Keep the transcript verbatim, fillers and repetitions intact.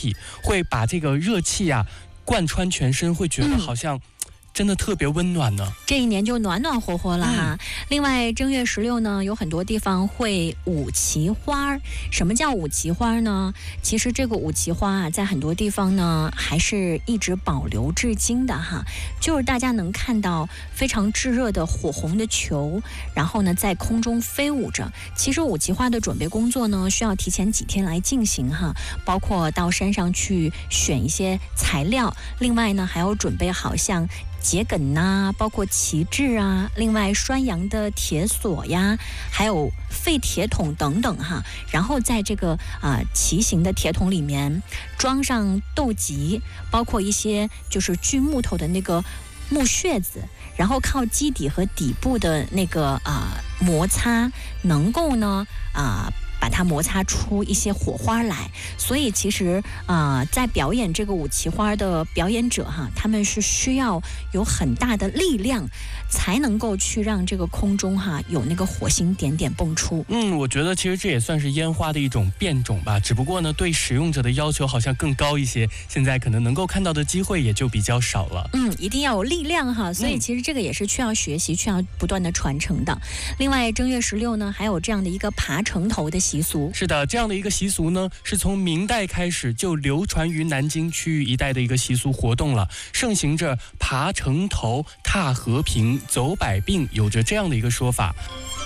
体，会把这个热气啊贯穿全身，会觉得好像真的特别温暖呢。 这一年就暖暖和和了哈。嗯、另外，正月十六呢，有很多地方会舞旗花。什么叫舞旗花呢？其实这个舞旗花啊，在很多地方呢，还是一直保留至今的哈。就是大家能看到非常炙热的火红的球，然后呢，在空中飞舞着。其实舞旗花的准备工作呢，需要提前几天来进行哈，包括到山上去选一些材料，另外呢，还要准备好像桔梗呐、啊，包括旗帜啊，另外拴羊的铁索呀，还有废铁桶等等哈。然后在这个啊、呃、旗形的铁桶里面装上豆荠，包括一些就是锯木头的那个木屑子，然后靠基底和底部的那个啊、呃、摩擦，能够呢啊。呃把它摩擦出一些火花来，所以其实啊、呃，在表演这个舞旗花的表演者哈，他们是需要有很大的力量，才能够去让这个空中哈有那个火星点点蹦出。 嗯，我觉得其实这也算是烟花的一种变种吧，只不过呢，对使用者的要求好像更高一些，现在可能能够看到的机会也就比较少了。 嗯，一定要有力量哈，所以其实这个也是需要学习、需要不断的传承的。另外，正月十六呢，还有这样的一个爬城头的习俗。 是的，这样的一个习俗呢，是从明代开始就流传于南京区域一带的一个习俗活动了，盛行着爬城头、踏和平、走百病，有着这样的一个说法。